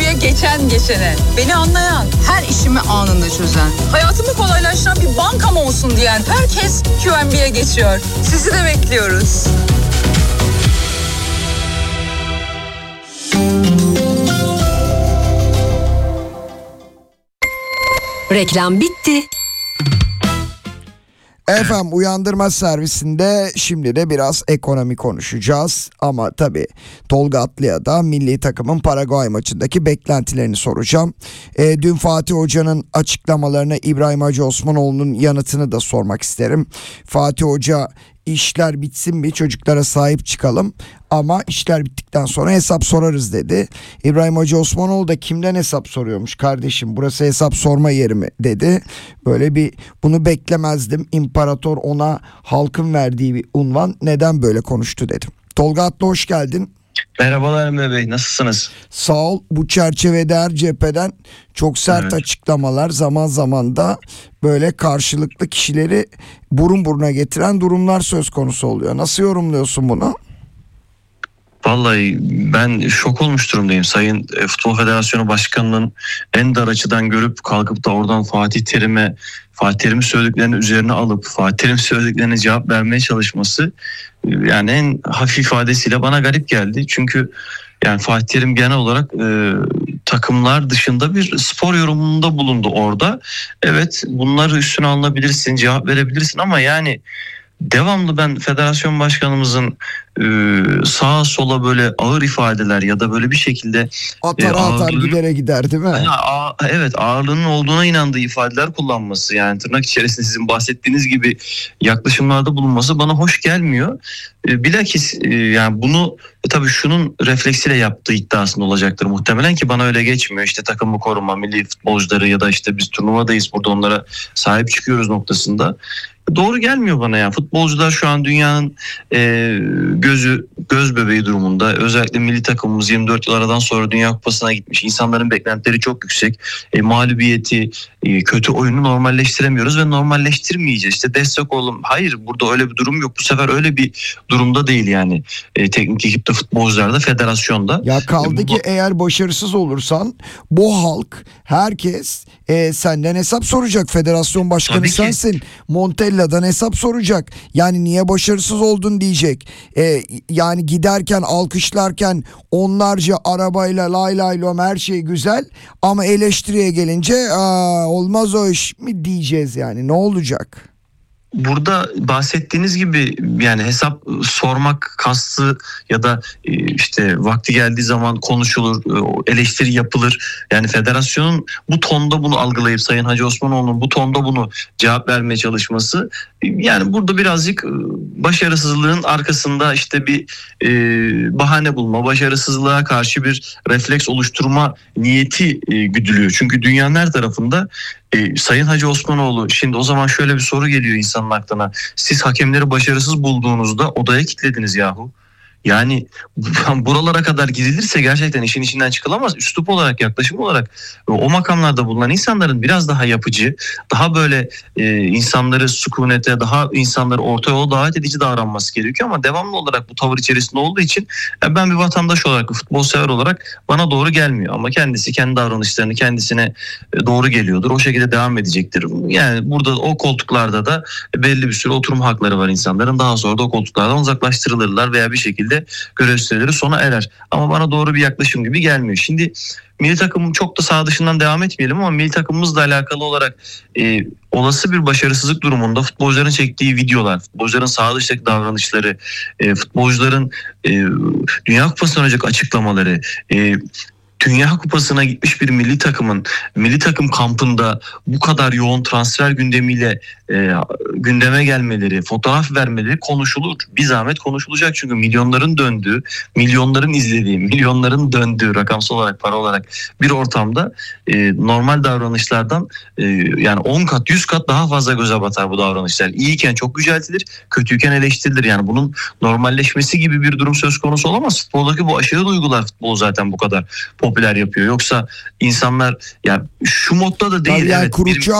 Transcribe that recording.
buraya geçene, beni anlayan, her işimi anında çözen, hayatımı kolaylaştıran bir bankam olsun diyen herkes QNB'ye geçiyor. Sizi de bekliyoruz. Reklam bitti. Efendim, Uyandırma Servisi'nde şimdi de biraz ekonomi konuşacağız. Ama tabii Tolga Atlı'ya da milli takımın Paraguay maçındaki beklentilerini soracağım. Dün Fatih Hoca'nın açıklamalarına İbrahim Hacı Osmanoğlu'nun yanıtını da sormak isterim. Fatih Hoca işler bitsin mi, çocuklara sahip çıkalım ama işler bittikten sonra hesap sorarız dedi. İbrahim Hacı Osmanoğlu da kimden hesap soruyormuş kardeşim, burası hesap sorma yeri mi dedi. Böyle bir, bunu beklemezdim, İmparator ona halkın verdiği bir unvan, neden böyle konuştu dedim. Tolga Atlı, hoş geldin. Merhabalar Emre Bey, nasılsınız? Sağ ol. Bu çerçevede her cepheden çok sert açıklamalar, zaman zaman da böyle karşılıklı kişileri burun buruna getiren durumlar söz konusu oluyor. Nasıl yorumluyorsun bunu? Vallahi ben şok olmuş durumdayım. Sayın Futbol Federasyonu Başkanı'nın en dar açıdan görüp kalkıp da oradan Fatih Terim'in söylediklerini üzerine alıp Fatih Terim'in söylediklerine cevap vermeye çalışması, yani en hafif ifadesiyle bana garip geldi. Çünkü yani Fatih Terim genel olarak takımlar dışında bir spor yorumunda bulundu orada. Evet, bunları üstüne alınabilirsin, cevap verebilirsin ama yani devamlı ben federasyon başkanımızın sağa sola böyle ağır ifadeler ya da böyle bir şekilde atar gidere gider değil mi? Evet, ağırlığının olduğuna inandığı ifadeler kullanması, yani tırnak içerisinde sizin bahsettiğiniz gibi yaklaşımlarda bulunması bana hoş gelmiyor. Bilakis yani bunu tabii şunun refleksiyle yaptığı iddiasında olacaktır muhtemelen ki bana öyle geçmiyor. İşte takımı koruma, milli futbolcuları ya da işte biz turnuvadayız burada onlara sahip çıkıyoruz noktasında. Doğru gelmiyor bana ya. Futbolcular şu an dünyanın göz bebeği durumunda. Özellikle milli takımımız 24 yıl aradan sonra Dünya Kupası'na gitmiş. İnsanların beklentileri çok yüksek. Mağlubiyeti, kötü oyunu normalleştiremiyoruz ve normalleştirmeyeceğiz. İşte destek olalım. Hayır, burada öyle bir durum yok. Bu sefer öyle bir durumda değil yani. Teknik ekipte, futbolcularda, federasyonda. Ya kaldı ki eğer başarısız olursan bu halk, herkes senden hesap soracak. Federasyon başkanı sensin. Montella'dan hesap soracak. Yani niye başarısız oldun diyecek. Yani giderken, alkışlarken onlarca arabayla lay lay lom her şey güzel ama eleştiriye gelince olmaz o iş mi diyeceğiz yani, ne olacak? Burada bahsettiğiniz gibi yani hesap sormak kastı ya da işte vakti geldiği zaman konuşulur, eleştiri yapılır. Yani federasyonun bu tonda bunu algılayıp Sayın Hacı Osmanoğlu'nun bu tonda bunu cevap vermeye çalışması, yani burada birazcık başarısızlığın arkasında işte bir bahane bulma, başarısızlığa karşı bir refleks oluşturma niyeti güdülüyor. Çünkü dünyanın her tarafında Sayın Hacı Osmanoğlu, şimdi o zaman şöyle bir soru geliyor insanın aklına. Siz hakemleri başarısız bulduğunuzda odaya kilitlediniz yahu. Yani buralara kadar gidilirse gerçekten işin içinden çıkılamaz. Üslup olarak, yaklaşım olarak o makamlarda bulunan insanların biraz daha yapıcı, daha böyle insanları sükunete, daha insanları orta yola davet edici davranması gerekiyor. Ama devamlı olarak bu tavır içerisinde olduğu için ben bir vatandaş olarak, bir futbol sever olarak bana doğru gelmiyor. Ama kendisi kendi davranışlarını kendisine doğru geliyordur. O şekilde devam edecektir. Yani burada o koltuklarda da belli bir süre oturum hakları var insanların. Daha sonra da o koltuklardan uzaklaştırılırlar veya bir şekilde görev süreleri sona erer. Ama bana doğru bir yaklaşım gibi gelmiyor. Şimdi milli takımım çok da sağ dışından devam etmeyelim ama milli takımımızla alakalı olarak olası bir başarısızlık durumunda futbolcuların çektiği videolar, futbolcuların saha dışındaki davranışları, futbolcuların Dünya Kupası'ndan önceki açıklamaları, Dünya Kupası'na gitmiş bir milli takımın milli takım kampında bu kadar yoğun transfer gündemiyle gündeme gelmeleri, fotoğraf vermeleri konuşulur. Bir zahmet konuşulacak çünkü milyonların döndüğü, milyonların izlediği, milyonların döndüğü rakamsal olarak, para olarak bir ortamda normal davranışlardan yani 10 kat, 100 kat daha fazla göze batar bu davranışlar. İyiyken çok yüceltilir, kötüyken eleştirilir. Yani bunun normalleşmesi gibi bir durum söz konusu olamaz. Futboldaki bu aşırı duygular futbol zaten bu kadar popüler yapıyor. Yoksa insanlar ya şu modda da değil. Yani evet, kurucu